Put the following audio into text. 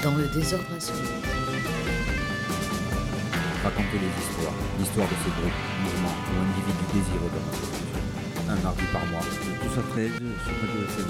Dans le désordre absolu. Raconter les histoires, l'histoire de ces groupes, mouvements ou individus désireux dans notre culture. Un mardi par mois. De 12 à 13 sur Radio FM